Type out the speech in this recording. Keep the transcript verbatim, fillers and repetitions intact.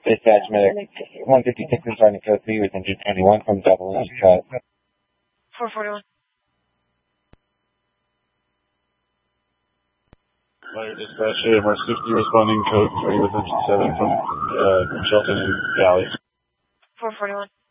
Dispatch medic one fifty-six responding code three with engine twenty-one from double East cut. four forty-one. Fire dispatch A M R fifty responding code three with engine seven from uh, Shelton and Valley. four forty-one.